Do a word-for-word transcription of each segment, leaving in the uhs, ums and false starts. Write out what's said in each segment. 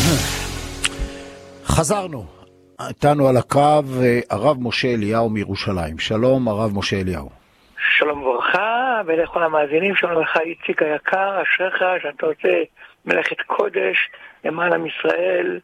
חזרנו. איתנו על הקו הרב משה אליהו מירושלים. שלום הרב משה אליהו. שלום וברכה, ולכל המאזינים, שלום לך איציק היקר, אשריך שאתה עושה מלאכת קודש למען עם ישראל.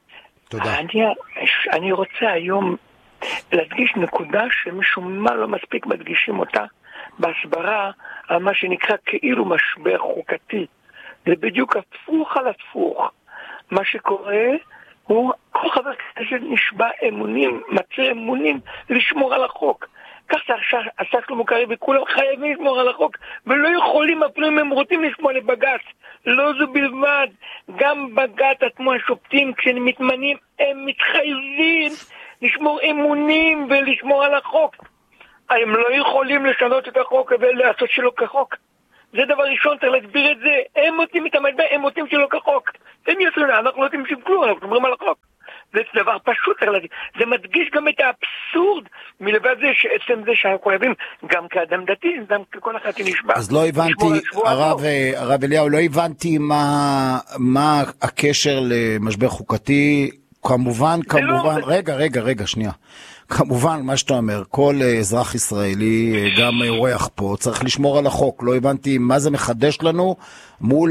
תודה. אני, אני רוצה היום להדגיש נקודה שמשום מה לא מספיק מדגישים אותה בהסברה על מה שנקרא כאילו משבר חוקתי. זה בדיוק הפוך על הפוך. מה שקורה הוא כל חבר כנסת נשבע אמונים, מצא אמונים לשמור על החוק. כך שעשה שלמה קרעי וכולם חייבים לשמור על החוק, ולא יכולים אפילו אם הם רוצים לשמוע לבג"ץ. לא זו בלבד, גם בג"ץ עצמו השופטים כשהם מתמנים הם מתחייבים לשמור אמונים ולשמור על החוק. הם לא יכולים לשנות את החוק ולעשות שלא כחוק. זה דבר ראשון, צריך להסביר את זה. הם מוצאים את המטבע, הם מוצאים שלא כחוק. הם יוצאים, אנחנו לא יודעים כלום, אנחנו מדברים על החוק. זה דבר פשוט, צריך להגיד. זה מדגיש גם את האבסורד מלבד זה שעצם זה שאנחנו חייבים גם כאדם דתי, גם ככל אחד נשבע. אז לא הבנתי, הרב, הרב אליהו, לא הבנתי מה, מה הקשר למשבר חוקתי. כמובן, כמובן, לא... רגע, רגע, רגע, שנייה. כמובן, מה שאתה אומר, כל אזרח ישראלי, גם אורח פה, צריך לשמור על החוק. לא הבנתי מה זה מחדש לנו מול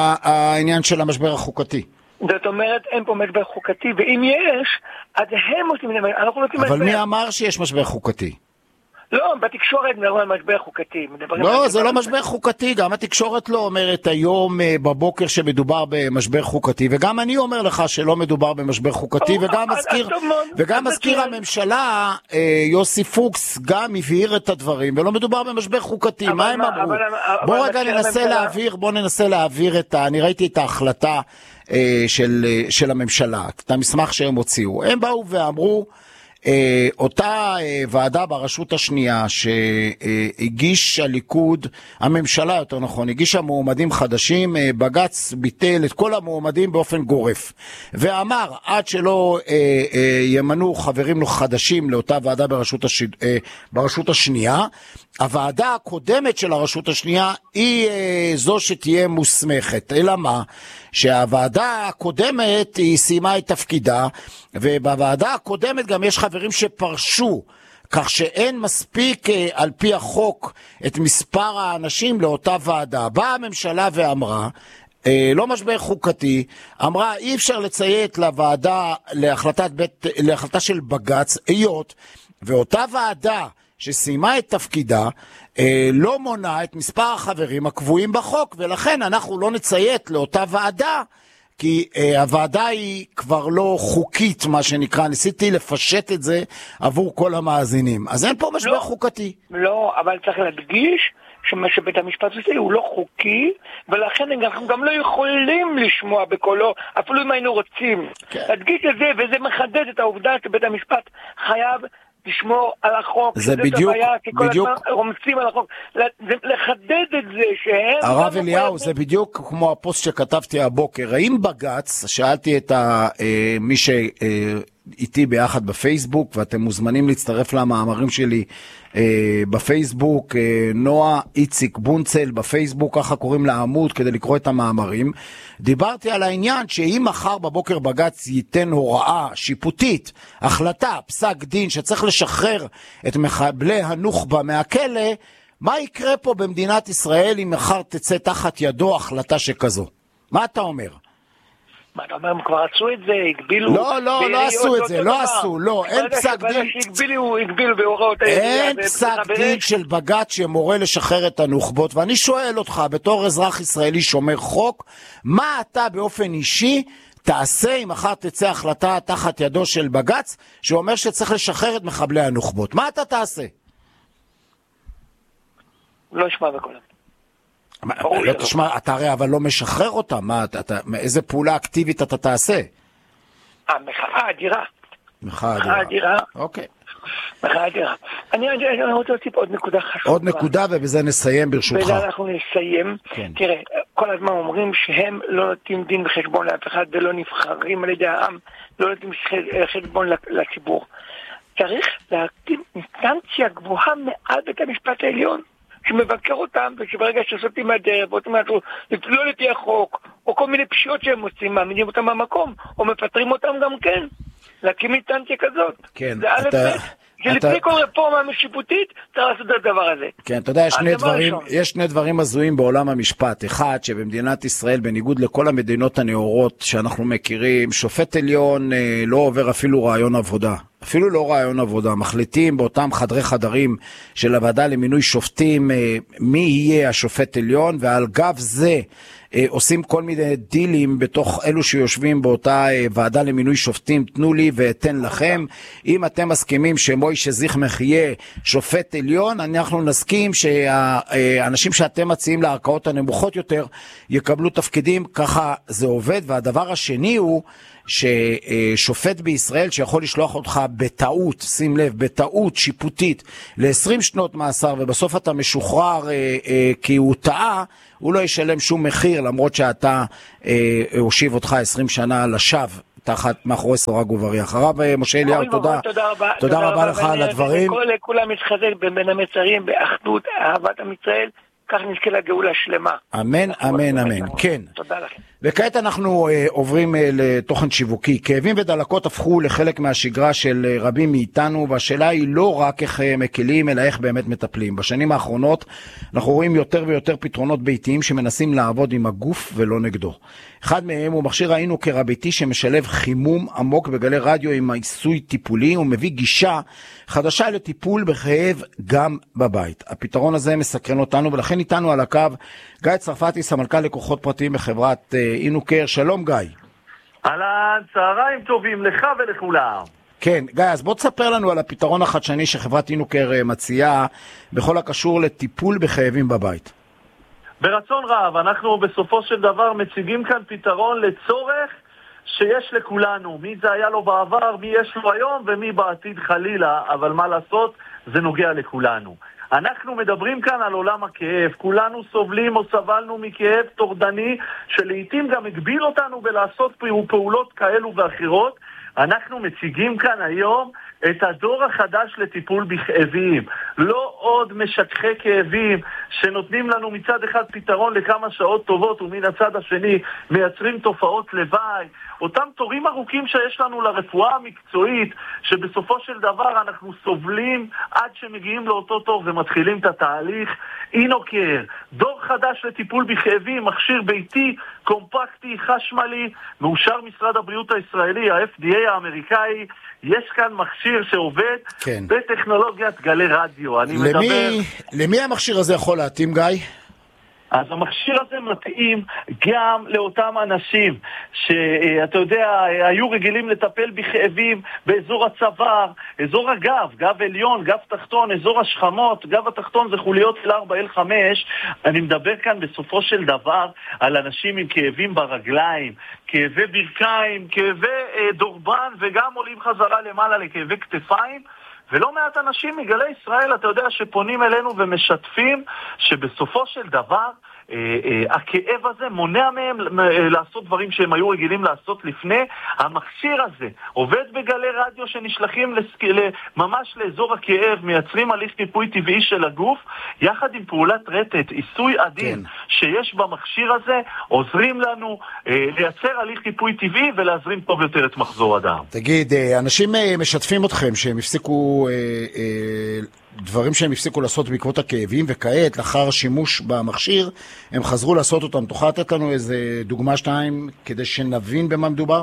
העניין של המשבר החוקתי. זאת אומרת, אין פה משבר חוקתי, ואם יש, אז הם עושים, אנחנו לא עושים משבר. אבל מי אמר שיש משבר חוקתי? לא, בתקשורת מדברים על משבר חוקתי. לא, זה לא משבר חוקתי, גם התקשורת לא אומרת היום בבוקר שמדובר במשבר חוקתי, וגם אני אומר לך שלא מדובר במשבר חוקתי, וגם מזכיר, וגם מזכיר הממשלה, יוסי פוקס, גם הבהיר את הדברים, ולא מדובר במשבר חוקתי. מה הם אמרו? בוא רגע ננסה להעביר, בוא ננסה להעביר את ה... אני ראיתי את ההחלטה של, של הממשלה, את המסמך שהם הוציאו. הם באו ואמרו, אותה ועדה ברשות השנייה שהגיש הליכוד, הממשלה יותר נכון, הגישה מועמדים חדשים, בג"ץ ביטל את כל המועמדים באופן גורף, ואמר עד שלא ימנו חברים חדשים לאותה ועדה ברשות, הש... ברשות השנייה, הוועדה הקודמת של הרשות השנייה היא זו שתהיה מוסמכת. אלא מה? שהוועדה הקודמת היא סיימה את תפקידה, ובוועדה הקודמת גם יש חברים שפרשו, כך שאין מספיק על פי החוק את מספר האנשים לאותה ועדה. באה הממשלה ואמרה, לא משבר חוקתי, אמרה אי אפשר לציית לוועדה להחלטת בית, להחלטה של בג"ץ, היות ואותה ועדה שסיימה את תפקידה לא מונה את מספר החברים הקבועים בחוק, ולכן אנחנו לא נציית לאותה ועדה, כי uh, הוועדה היא כבר לא חוקית, מה שנקרא. ניסיתי לפשט את זה עבור כל המאזינים. אז אין פה משבר לא, חוקתי. לא, אבל צריך להדגיש שמה שבית המשפט עושה הוא לא חוקי, ולכן אנחנו גם לא יכולים לשמוע בקולו, אפילו אם היינו רוצים. כן. להדגיש את זה, וזה מחדד את העובדה שבית המשפט חייב לשמור על החוק. זה בדיוק, בדיוק. רומסים על החוק. לחדד את זה שהם... הרב אליהו, זה בדיוק כמו הפוסט שכתבתי הבוקר. האם בג"ץ, שאלתי את ה, מי שאיתי ביחד בפייסבוק, ואתם מוזמנים להצטרף למאמרים שלי בפייסבוק, נועה איציק בונצל בפייסבוק, ככה קוראים לעמוד כדי לקרוא את המאמרים. דיברתי על העניין שאם מחר בבוקר בג"ץ ייתן הוראה שיפוטית, החלטה, פסק דין שצריך לשחרר את מחבלי הנוח'בה מהכלא, מה יקרה פה במדינת ישראל אם מחר תצא תחת ידו החלטה שכזו? מה אתה אומר? מה אתה אומר, הם כבר עשו את זה, הגבילו... לא, לא, לא עשו את זה, לא עשו, לא, אין פסק דין... אין פסק דין של בג"ץ שמורה לשחרר את הנוח'בות, ואני שואל אותך, בתור אזרח ישראלי שומר חוק, מה אתה באופן אישי תעשה אם אחר תצא החלטה תחת ידו של בג"ץ, שאומר שצריך לשחרר את מחבלי הנוח'בות? מה אתה תעשה? לא אשמע בקולם. לא תשמע, אתה הרי אבל לא משחרר אותה, איזה פעולה אקטיבית אתה תעשה? המחאה אדירה. מחאה אדירה. אוקיי. מחאה אדירה. אני רוצה להוסיף עוד נקודה חשובה. עוד נקודה ובזה נסיים ברשותך. בזה אנחנו נסיים. תראה, כל הזמן אומרים שהם לא נותנים דין וחשבון לאף אחד ולא נבחרים על ידי העם, לא נותנים חשבון לציבור. צריך להקים אינסטנציה גבוהה מעל בית המשפט העליון, שמבקר אותם, ושברגע שסוטים מהדרך, ואותים מהדרך, לא לפי החוק, או כל מיני פשיעות שהם עושים, מעמידים אותם במקום, או מפטרים אותם גם כן. להקים איטנציה כזאת. כן, זה א' ב'. שלפני כל רפורמה משיפוטית, צריך לעשות את הדבר הזה. כן, אתה יודע, יש שני דברים, יש שני דברים הזויים בעולם המשפט. אחד, שבמדינת ישראל, בניגוד לכל המדינות הנאורות שאנחנו מכירים, שופט עליון לא עובר אפילו רעיון עבודה. אפילו לא רעיון עבודה. מחליטים באותם חדרי חדרים של הוועדה למינוי שופטים מי יהיה השופט עליון, ועל גב זה עושים כל מיני דילים בתוך אלו שיושבים באותה ועדה למינוי שופטים. תנו לי ואתן לכם. אם אתם מסכימים שמוישה זיכמך יהיה שופט עליון, אנחנו נסכים שהאנשים שאתם מציעים לערכאות הנמוכות יותר יקבלו תפקידים. ככה זה עובד. והדבר השני הוא ששופט בישראל שיכול לשלוח אותך בטעות, שים לב, בטעות שיפוטית ל-עשרים שנות מאסר, ובסוף אתה משוחרר אה, אה, כי הוא טעה, הוא לא ישלם שום מחיר, למרות שאתה אה, הושיב אותך עשרים שנה לשווא תחת מאחורי סורג ובריח. הרב משה אליהו, תודה. תודה רבה. תודה רבה לך על הדברים. כולם מתחזק בין המצרים, באחדות, אהבת עם ישראל. כך נזכה לגאולה שלמה. אמן, אמן, אמן. כן. תודה לכם. וכעת אנחנו uh, עוברים uh, לתוכן שיווקי. כאבים ודלקות הפכו לחלק מהשגרה של uh, רבים מאיתנו, והשאלה היא לא רק איך uh, מקלים, אלא איך באמת מטפלים. בשנים האחרונות אנחנו רואים יותר ויותר פתרונות ביתיים שמנסים לעבוד עם הגוף ולא נגדו. אחד מהם הוא מכשיר האינוקר הביתי שמשלב חימום עמוק בגלי רדיו עם עיסוי טיפולי, ומביא גישה חדשה לטיפול בכאב גם בבית. הפתרון הזה מסקרן אותנו, ולכן איתנו על הקו גיא צרפתי, סמנכ"ל לקוחות פרטיים בחברת אינוקר. שלום גיא. אהלן, צהריים טובים לך ולכולם. כן, גיא, אז בוא תספר לנו על הפתרון החדשני שחברת אינוקר מציעה בכל הקשור לטיפול בכאבים בבית. ברצון רב, אנחנו בסופו של דבר מציגים כאן פתרון לצורך שיש לכולנו. מי זה היה לו בעבר, מי יש לו היום ומי בעתיד חלילה, אבל מה לעשות, זה נוגע לכולנו. אנחנו מדברים כאן על עולם הכאב. כולנו סובלים או סבלנו מכאב טורדני שלעיתים גם הגביל אותנו בלעשות פעולות כאלו ואחרות. אנחנו מציגים כאן היום את הדור החדש לטיפול בכאבים. לא עוד משככי כאבים שנותנים לנו מצד אחד פתרון לכמה שעות טובות ומן הצד השני מייצרים תופעות לוואי. אותם תורים ארוכים שיש לנו לרפואה המקצועית שבסופו של דבר אנחנו סובלים עד שמגיעים לאותו תור ומתחילים את התהליך. אינוקר, דור חדש לטיפול בכאבים, מכשיר ביתי, קומפקטי, חשמלי, מאושר משרד הבריאות הישראלי, ה-אף די איי האמריקאי. יש כאן מכשיר שעובד כן. בטכנולוגיית גלי רדיו. אני למי, מדבר... למי המכשיר הזה יכול להתאים, גיא? אז המכשיר הזה מתאים גם לאותם אנשים שאתה יודע, היו רגילים לטפל בכאבים באזור הצוואר, אזור הגב, גב עליון, גב תחתון, אזור השכמות, גב התחתון זה חוליות אל ארבע אל חמש. אני מדבר כאן בסופו של דבר על אנשים עם כאבים ברגליים, כאבי ברכיים, כאבי אה, דורבן, וגם עולים חזרה למעלה לכאבי כתפיים. ולא מעט אנשים מגלי ישראל, אתה יודע, שפונים אלינו ומשתפים שבסופו של דבר אה, אה, הכאב הזה מונע מהם אה, לעשות דברים שהם היו רגילים לעשות לפני. המכשיר הזה עובד בגלי רדיו שנשלחים לסק... ממש לאזור הכאב, מייצרים הליך טיפוי טבעי של הגוף, יחד עם פעולת רטט, עיסוי עדין כן. שיש במכשיר הזה, עוזרים לנו אה, לייצר הליך טיפוי טבעי ולהזרים טוב יותר את מחזור הדם. תגיד, אנשים משתפים אתכם שהם הפסיקו אה, אה, דברים שהם הפסיקו לעשות בעקבות הכאבים, וכעת לאחר שימוש במכשיר הם חזרו לעשות אותם. תוכל לתת לנו איזה דוגמה שתיים כדי שנבין במה מדובר?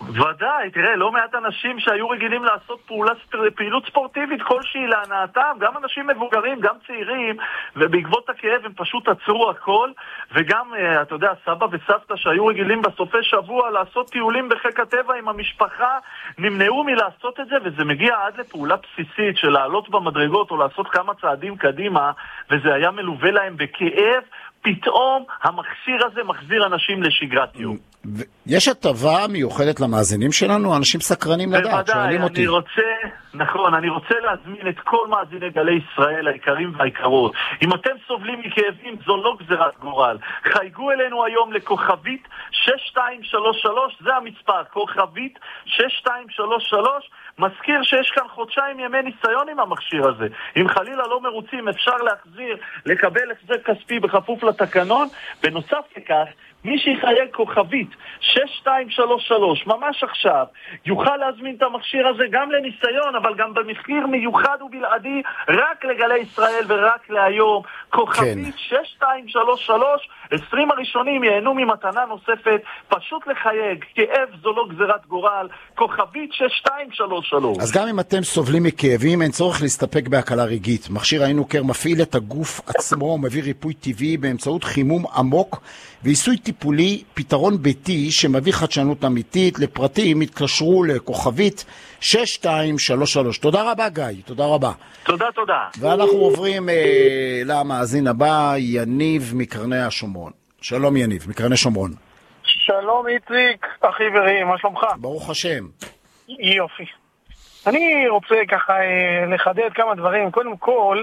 ודאי, תראה, לא מעט אנשים שהיו רגילים לעשות פעולה, פעילות ספורטיבית כלשהי להנאתם, גם אנשים מבוגרים, גם צעירים, ובעקבות הכאב הם פשוט עצרו הכל, וגם, אתה יודע, סבא וסבתא שהיו רגילים בסופי שבוע לעשות טיולים בחיק הטבע עם המשפחה, נמנעו מלעשות את זה, וזה מגיע עד לפעולה בסיסית של לעלות במדרגות או לעשות כמה צעדים קדימה, וזה היה מלווה להם בכאב. פתאום המכשיר הזה מחזיר אנשים לשגרת יום. יש הטבה מיוחדת למאזינים שלנו? אנשים סקרנים לדעת, שואלים אותי. בוודאי, אני רוצה... נכון, אני רוצה להזמין את כל מאזיני גלי ישראל היקרים והיקרות. אם אתם סובלים מכאבים, זו לא גזירת גורל. חייגו אלינו היום לכוכבית שש שתיים שלוש שלוש, זה המספר, כוכבית שש שתיים שלוש שלוש. מזכיר שיש כאן חודשיים ימי ניסיון עם המכשיר הזה. אם חלילה לא מרוצים, אפשר להחזיר, לקבל החזר כספי בכפוף לתקנון. בנוסף לכך, מי שיחייג כוכבית שש שתיים שלוש שלוש ממש עכשיו יוכל להזמין את המכשיר הזה גם לניסיון, אבל גם במחיר מיוחד ובלעדי רק לגלי ישראל ורק להיום. כוכבית כן. שש שתיים שלוש שלוש, עשרים הראשונים ייהנו ממתנה נוספת. פשוט לחייג, כאב זו לא גזירת גורל. כוכבית שש שתיים שלוש שלוש. אז גם אם אתם סובלים מכאבים, אין צורך להסתפק בהקלה רגעית. מכשיר האינוקר מפעיל את הגוף עצמו, מביא ריפוי טבעי באמצעות חימום עמוק ועיסוי טיפולי, פתרון ביתי שמביא חדשנות אמיתית. לפרטים התקשרו לכוכבית שש שתיים שלוש שלוש. תודה רבה גיא, תודה רבה. תודה, תודה. ואנחנו עוברים אה, למאזין הבא, יניב מקרני השומרון. שלום יניב, מקרני שומרון. שלום איציק, אחי ורעי, מה שלומך? ברוך השם. יופי. אני רוצה ככה אה, לחדד כמה דברים. קודם כל,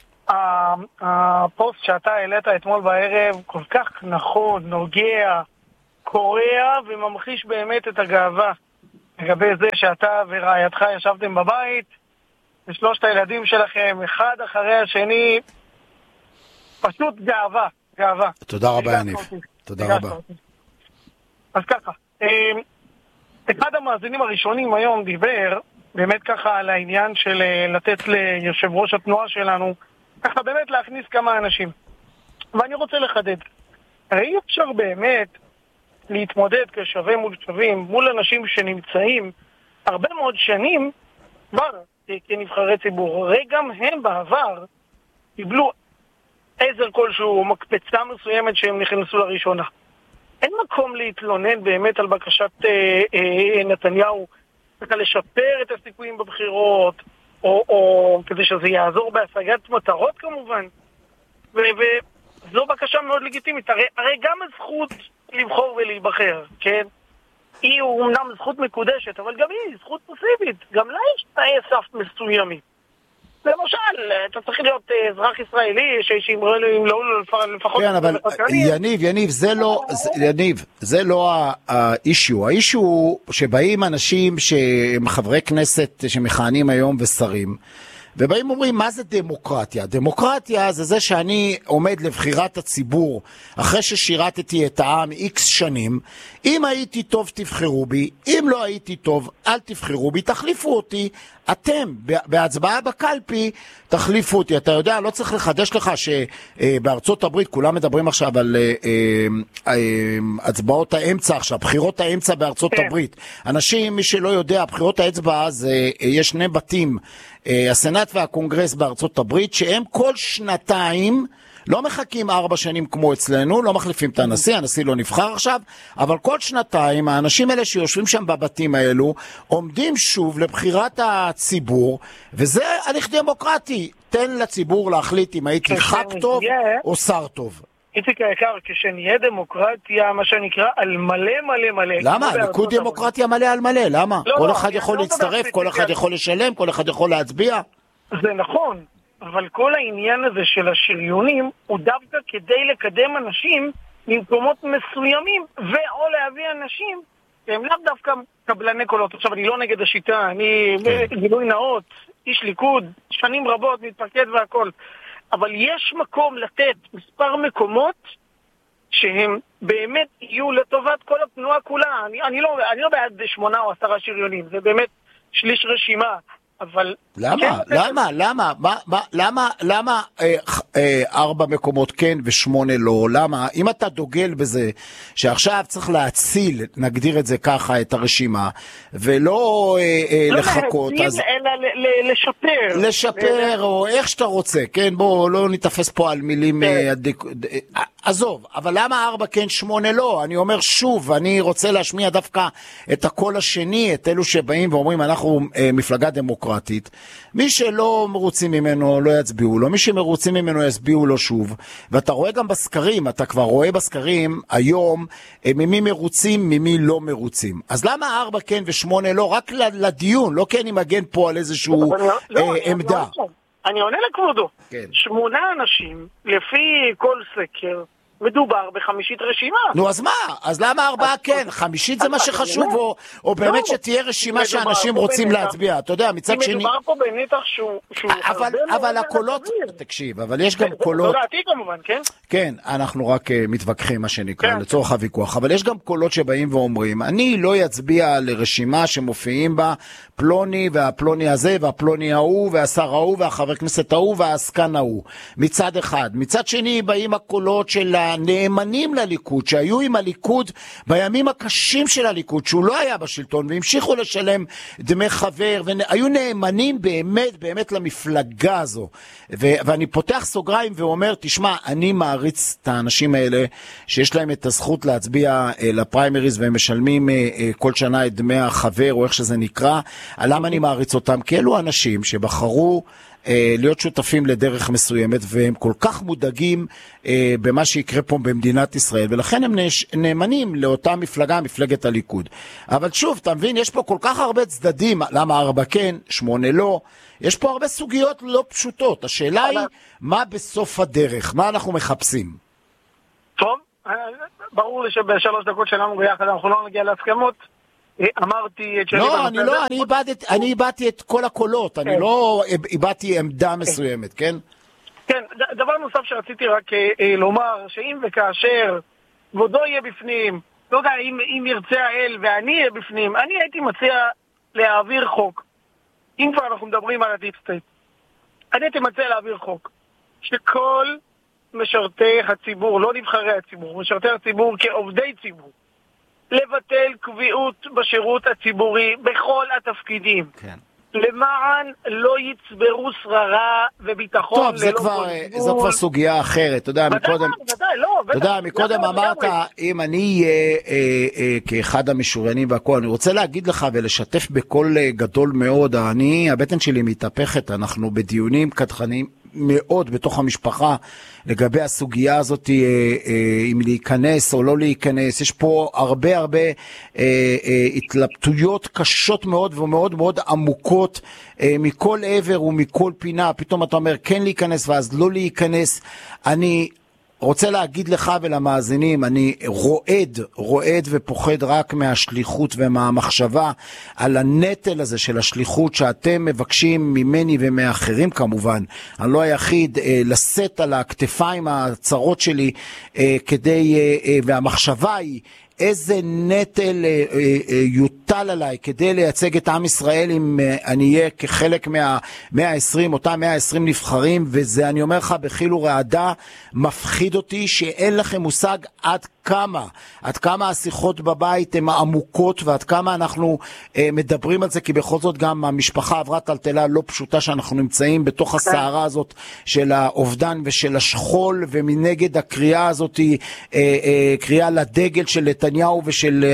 הפוסט שאתה העלית אתמול בערב כל כך נכון, נוגע, קורע וממחיש באמת את הגאווה לגבי זה שאתה ורעייתך ישבתם בבית ושלושת הילדים שלכם אחד אחרי השני. פשוט גאווה, גאווה. תודה רבה יניב, תודה רבה. אז ככה, אחד המאזינים הראשונים היום דיבר באמת ככה על העניין של לתת ליושב ראש התנועה שלנו ככה באמת להכניס כמה אנשים. ואני רוצה לחדד. הרי אי אפשר באמת להתמודד כשווה מול שווים, מול אנשים שנמצאים הרבה מאוד שנים כבר כנבחרי ציבור. הרי גם הם בעבר קיבלו עזר כלשהו, מקפצה מסוימת שהם נכנסו לראשונה. אין מקום להתלונן באמת על בקשת אה, אה, נתניהו, ככה לשפר את הסיכויים בבחירות, או, או כדי שזה יעזור בהשגת מטרות כמובן. וזו בקשה מאוד לגיטימית. הרי, הרי גם הזכות לבחור ולהיבחר, כן? היא אומנם זכות מקודשת, אבל גם היא זכות פסיבית. גם לה יש תנאי סף מסוימים. למשל, אתה צריך להיות אזרח ישראלי שימרא לו לפחות... כן, אבל יניב, יניב, זה לא, יניב, זה לא האישיו. האישיו הוא שבאים אנשים שהם חברי כנסת שמכהנים היום ושרים, ובאים אומרים, מה זה דמוקרטיה? דמוקרטיה זה זה שאני עומד לבחירת הציבור אחרי ששירתתי את העם איקס שנים. אם הייתי טוב תבחרו בי, אם לא הייתי טוב אל תבחרו בי, תחליפו אותי. אתם בהצבעה בקלפי תחליפו אותי. אתה יודע, לא צריך לחדש לך שבארצות הברית כולם מדברים עכשיו על הצבעות האמצע עכשיו, בחירות האמצע בארצות הברית. אנשים, מי שלא יודע, בחירות האצבע זה יש שני בתים, הסנאט והקונגרס בארצות הברית, שהם כל שנתיים לא מחכים ארבע שנים כמו אצלנו, לא מחליפים את הנשיא, הנשיא לא נבחר עכשיו, אבל כל שנתיים האנשים האלה שיושבים שם בבתים האלו עומדים שוב לבחירת הציבור, וזה הליך דמוקרטי. תן לציבור להחליט אם הייתי ח"כ טוב או שר טוב. איציק היקר, כשנהיה דמוקרטיה, מה שנקרא, על מלא מלא מלא. למה? ליכוד דמוקרטיה מלא על מלא, למה? כל אחד יכול להצטרף, כל אחד יכול לשלם, כל אחד יכול להצביע. זה נכון. אבל כל העניין הזה של השריונים הוא דווקא כדי לקדם אנשים ממקומות מסוימים, ואו להביא אנשים שהם לאו דווקא קבלני קולות. עכשיו, אני לא נגד השיטה, אני גילוי נאות, איש ליכוד, שנים רבות, מתפקד והכל. אבל יש מקום לתת מספר מקומות שהם באמת יהיו לטובת כל התנועה כולה. אני, אני, לא, אני לא בעד שמונה או עשרה שריונים, זה באמת שליש רשימה. אבל למה? כן, למה? למה? מה, מה, למה? למה אה, אה, ארבע מקומות כן ושמונה לא? למה? אם אתה דוגל בזה שעכשיו צריך להציל, נגדיר את זה ככה, את הרשימה, ולא אה, אה, לא לחכות, להציל, אז... אלא ל- ל- לשפר. לשפר, או איך שאתה רוצה, כן? בוא, לא נתפס פה על מילים... אה, דק... אה, עזוב, אבל למה ארבע כן, שמונה לא? אני אומר שוב, אני רוצה להשמיע דווקא את הקול השני, את אלו שבאים ואומרים, אנחנו אה, מפלגה דמוקרטית. מי שלא מרוצים ממנו לא יצביעו לו, מי שמרוצים ממנו יצביעו לו שוב. ואתה רואה גם בסקרים, אתה כבר רואה בסקרים היום ממי מרוצים, ממי לא מרוצים. אז למה ארבע כן ושמונה לא? רק לדיון, לא כן אני מגן פה על איזשהו עמדה. אני עונה לכבודו. שמונה אנשים, לפי כל סקר, מדובר בחמישית רשימה. נו, אז מה? אז למה ארבעה כן? חמישית זה מה שחשוב, או, או באמת שתהיה רשימה שאנשים רוצים להצביע. אתה יודע, מצד שני... מדובר פה בנתח שהוא... אבל, אבל הקולות... תקשיב, אבל יש גם קולות... זו דעתי כמובן, כן? כן, אנחנו רק מתווכחים, מה שנקרא, לצורך הוויכוח. אבל יש גם קולות שבאים ואומרים, אני לא יצביע לרשימה שמופיעים בה פלוני והפלוני הזה והפלוני ההוא והשר ההוא והחבר כנסת ההוא והעסקן ההוא. מצד אחד. מצד שני באים הקולות של הנאמנים לליכוד, שהיו עם הליכוד בימים הקשים של הליכוד, שהוא לא היה בשלטון, והמשיכו לשלם דמי חבר, והיו נאמנים באמת, באמת למפלגה הזו. ו- ואני פותח סוגריים ואומר, תשמע, אני מעריץ את האנשים האלה, שיש להם את הזכות להצביע אה, לפריימריז, והם משלמים אה, אה, כל שנה את דמי החבר, או איך שזה נקרא. למה אני מעריץ אותם? כי אלו אנשים שבחרו להיות שותפים לדרך מסוימת, והם כל כך מודאגים אה, במה שיקרה פה במדינת ישראל, ולכן הם נש... נאמנים לאותה מפלגה, מפלגת הליכוד. אבל שוב, אתה מבין, יש פה כל כך הרבה צדדים, למה ארבע כן, שמונה לא, יש פה הרבה סוגיות לא פשוטות. השאלה היא, מה בסוף הדרך? מה אנחנו מחפשים? טוב, ברור לי שבשלוש דקות שלנו ביחד אנחנו לא נגיע להסכמות. אמרתי את שלי... לא, אני לא, אני איבדתי, אני איבדתי את כל הקולות, אני לא איבדתי עמדה מסוימת, כן? כן, דבר נוסף שרציתי רק לומר, שאם וכאשר כבודו יהיה בפנים, לא יודע, אם ירצה האל ואני אהיה בפנים, אני הייתי מציע להעביר חוק. אם כבר אנחנו מדברים על הדיפ סטייט, אני הייתי מציע להעביר חוק, שכל משרתי הציבור, לא נבחרי הציבור, משרתי הציבור כעובדי ציבור, לבטל קביעות בשירות הציבורי בכל התפקידים. כן. למען לא יצברו שררה וביטחון. טוב, זה כבר, זו כבר סוגיה אחרת. אתה יודע, מקודם, אתה יודע, מקודם אמרת, אם אני אהיה אה, אה, כאחד המשוריינים והכל, אני רוצה להגיד לך ולשתף בקול גדול מאוד, אני, הבטן שלי מתהפכת, אנחנו בדיונים קדחניים מאוד בתוך המשפחה, לגבי הסוגיה הזאת, אה, אה, אם להיכנס או לא להיכנס. יש פה הרבה הרבה אה, אה, התלבטויות קשות מאוד ומאוד מאוד עמוקות, אה, מכל עבר ומכל פינה. פתאום אתה אומר כן להיכנס ואז לא להיכנס. אני רוצה להגיד לך ולמאזינים, אני רועד, רועד ופוחד רק מהשליחות ומהמחשבה על הנטל הזה של השליחות שאתם מבקשים ממני ומאחרים כמובן, אני לא היחיד, אה, לשאת על הכתפיים הצרות שלי, אה, כדי, אה, אה, והמחשבה היא, איזה נטל אה, אה, יוטל עליי כדי לייצג את עם ישראל אם אה, אני אהיה כחלק מה-מאה ועשרים, אותם מאה ועשרים נבחרים, וזה אני אומר לך בחיל ורעדה, מפחיד אותי שאין לכם מושג עד כמה, עד כמה השיחות בבית הן עמוקות, ועד כמה אנחנו אה, מדברים על זה, כי בכל זאת גם המשפחה עברה טלטלה לא פשוטה, שאנחנו נמצאים בתוך הסערה הזאת של האובדן ושל השכול, ומנגד הקריאה הזאת, אה, אה, קריאה לדגל של נתניהו ושל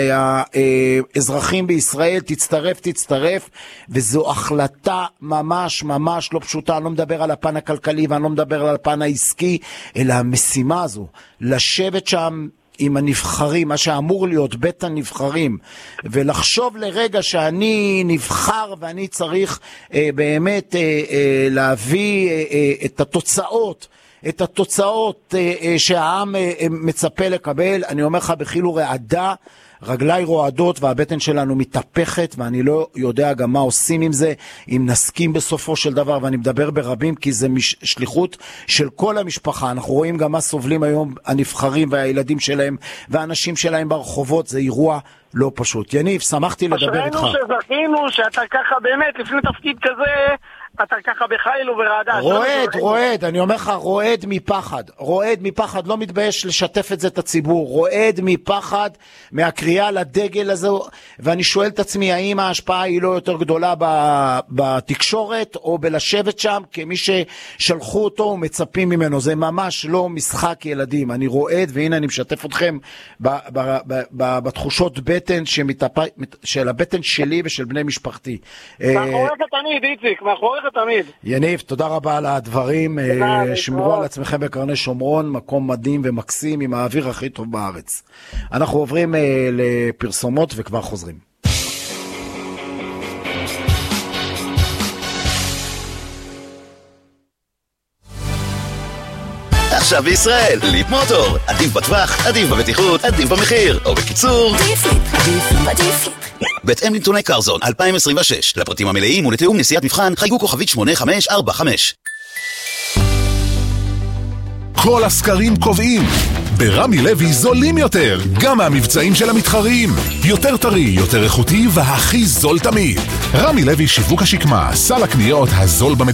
האזרחים בישראל, תצטרף, תצטרף, וזו החלטה ממש ממש לא פשוטה. אני לא מדבר על הפן הכלכלי ואני לא מדבר על הפן העסקי, אלא המשימה הזו, לשבת שם עם הנבחרים, מה שאמור להיות בית הנבחרים, ולחשוב לרגע שאני נבחר ואני צריך אה, באמת אה, אה, להביא אה, אה, את התוצאות, את התוצאות אה, אה, שהעם אה, אה, מצפה לקבל. אני אומר לך בחיל ורעדה, רגליי רועדות והבטן שלנו מתהפכת, ואני לא יודע גם מה עושים עם זה, אם נסכים בסופו של דבר, ואני מדבר ברבים כי זה מש, שליחות של כל המשפחה. אנחנו רואים גם מה סובלים היום הנבחרים והילדים שלהם והאנשים שלהם ברחובות, זה אירוע לא פשוט. יניב, שמחתי לדבר איתך. אשרינו שזכינו שאתה ככה באמת לפני תפקיד כזה, אתה ככה בחיל וברעדה. רועד, רועד, אני אומר לך, רועד מפחד, רועד מפחד, לא מתבייש לשתף את זה את הציבור, רועד מפחד מהקריאה לדגל הזה, ואני שואל את עצמי, האם ההשפעה היא לא יותר גדולה בתקשורת, או בלשבת שם, כמי ששלחו אותו ומצפים ממנו. זה ממש לא משחק ילדים, אני רועד, והנה אני משתף אתכם בתחושות בטן של הבטן שלי ושל בני משפחתי. מאחוריך תניד, איציק, מאחוריך בהצלחה תמיד. יניב, תודה רבה על הדברים. שמרו על עצמכם בקרני שומרון, מקום מדהים ומקסים עם האוויר הכי טוב בארץ. אנחנו עוברים לפרסומות וכבר חוזרים. עכשיו בישראל, ליפ מוטור, עדיף בטווח, עדיף בבטיחות, עדיף במחיר, או בקיצור, עדיף ליפ, עדיף, עדיף ליפ. בהתאם לנתוני קרזון אלפיים עשרים ושש, לפרטים המלאים ולתיאום נסיעת מבחן, חייגו כוכבית שמונה חמש ארבע חמש. כל הסקרים קובעים, ברמי לוי זולים יותר, גם מהמבצעים של המתחרים. יותר טרי, יותר איכותי והכי זול תמיד. רמי לוי שיווק השקמה, סל הקניות הזול במדינה.